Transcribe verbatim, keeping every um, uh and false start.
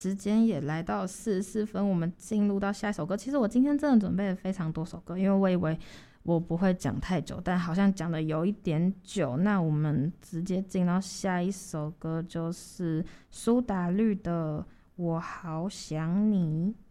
时间也来到四十四分，我们进入到下一首歌。其实我今天真的准备了非常多首歌，因为我以为我不会讲太久，但好像讲的有一点久。那我们直接进到下一首歌，就是苏打绿的《我好想你》。